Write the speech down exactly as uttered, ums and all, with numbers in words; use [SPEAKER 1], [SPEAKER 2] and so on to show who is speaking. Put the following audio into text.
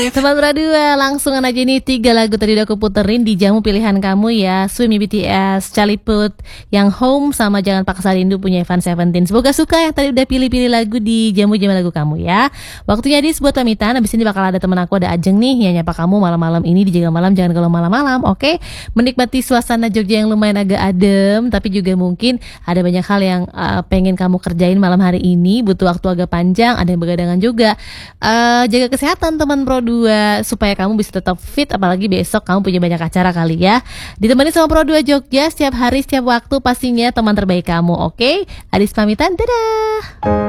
[SPEAKER 1] Sobat Pradua, langsung aja nih tiga lagu tadi udah aku puterin di jamu pilihan kamu ya. Swimmy B T S, Charlie Puth, yang Home sama Jangan Paksa Rindu punya Evan Seventeen. Semoga suka yang tadi udah pilih-pilih lagu di jamu-jamu lagu kamu ya. Waktunya dis buat pamitan. Abis ini bakal ada temen aku, ada Ajeng nih yang nyapa kamu malam-malam ini di Jaga Malam. Jangan kalau malam-malam, oke? Menikmati suasana Jogja yang lumayan agak adem, tapi juga mungkin ada banyak hal yang uh, pengen kamu kerjain malam hari ini. Butuh waktu agak panjang, ada yang begadangan juga. Uh, jaga kesehatan teman Pro dua supaya kamu bisa tetap fit, apalagi besok kamu punya banyak acara kali ya. Ditemani sama Pro dua Jogja setiap hari, setiap waktu, pastinya teman terbaik kamu, oke? Adis pamitan, dadah.